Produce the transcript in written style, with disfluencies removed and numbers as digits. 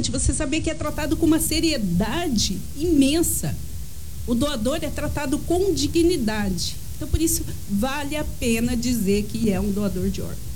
importante você saber que é tratado com uma seriedade imensa. O doador é tratado com dignidade. Então, por isso, vale a pena dizer que é um doador de órgãos.